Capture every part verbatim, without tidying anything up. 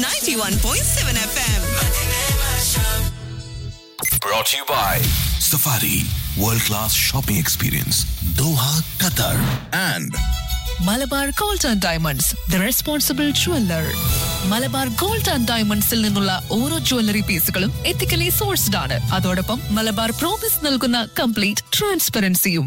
ninety-one point seven F M. Brought to you by Safari World Class Shopping Experience, Doha, Qatar, and Malabar gold and diamonds the responsible jeweller. Malabar gold and ഡയമണ്ട്സിൽ നിന്നുള്ള ഓരോ jewellery പീസുകളും ethically sourced ആണ്. അതോടൊപ്പം Malabar promise നൽകുന്ന complete ട്രാൻസ്പെറൻസിയും.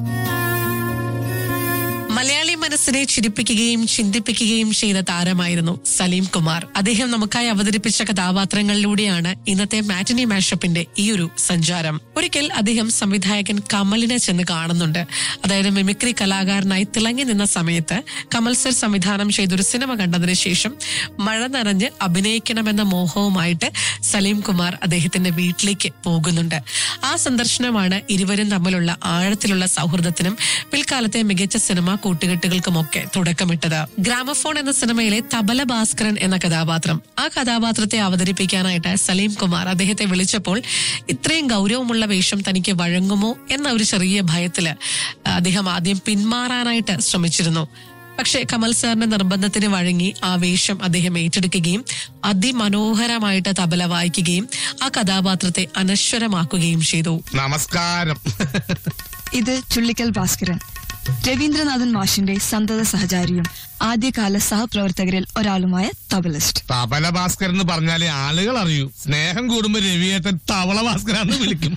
Malayali മനസ്സിനെ ചിരിപ്പിക്കുകയും ചിന്തിപ്പിക്കുകയും ചെയ്ത താരമായിരുന്നു സലീം കുമാർ. അദ്ദേഹം നമുക്കായി അവതരിപ്പിച്ച കഥാപാത്രങ്ങളിലൂടെയാണ് ഇന്നത്തെ മാറ്റിനി മാഷപ്പിന്റെ ഈ ഒരു സഞ്ചാരം. ഒരിക്കൽ അദ്ദേഹം സംവിധായകൻ കമലിനെ ചെന്ന് കാണുന്നുണ്ട്. അതായത് മിമിക്രി കലാകാരനായി തിളങ്ങി നിന്ന സമയത്ത് കമൽ സർ സംവിധാനം ചെയ്തൊരു സിനിമ കണ്ടതിന് ശേഷം മഴ നനഞ്ഞ് അഭിനയിക്കണമെന്ന മോഹവുമായിട്ട് സലീം കുമാർ അദ്ദേഹത്തിന്റെ വീട്ടിലേക്ക് പോകുന്നുണ്ട്. ആ സന്ദർശനമാണ് ഇരുവരും തമ്മിലുള്ള ആഴത്തിലുള്ള സൗഹൃദത്തിനും പിൽക്കാലത്തെ മികച്ച സിനിമ കൂട്ടുകെട്ടുകൾക്കുമൊക്കെ തുടക്കമിട്ടത്. ഗ്രാമഫോൺ എന്ന സിനിമയിലെ തബല ഭാസ്കരൻ എന്ന കഥാപാത്രം, ആ കഥാപാത്രത്തെ അവതരിപ്പിക്കാനായിട്ട് സലീം കുമാർ അദ്ദേഹത്തെ വിളിച്ചപ്പോൾ ഇത്രയും ഗൗരവമുള്ള വേഷം തനിക്ക് വഴങ്ങുമോ എന്ന ഒരു ചെറിയ ഭയത്തില് അദ്ദേഹം ആദ്യം പിന്മാറാനായിട്ട് ശ്രമിച്ചിരുന്നു. പക്ഷെ കമൽ സാറിന്റെ നിർബന്ധത്തിന് വഴങ്ങി ആ വേഷം അദ്ദേഹം ഏറ്റെടുക്കുകയും അതിമനോഹരമായിട്ട് തബല വായിക്കുകയും ആ കഥാപാത്രത്തെ അനശ്വരമാക്കുകയും ചെയ്തു. നമസ്കാരം. ഇത് ചുള്ളിക്കൽ ഭാസ്കരൻ, രവീന്ദ്രനാഥൻ മാഷിന്റെ സന്തത സഹചാരിയും ആദ്യകാല സഹപ്രവർത്തകരിൽ ഒരാളുമായ തബലിസ്റ്റ്. തബല ഭാസ്കരൻ എന്ന് പറഞ്ഞാലേ ആളുകൾ അറിയൂ. സ്നേഹം കൂടുമ്പോ രവിയേട്ടൻ തവള ഭാസ്കരാന്ന് വിളിക്കും.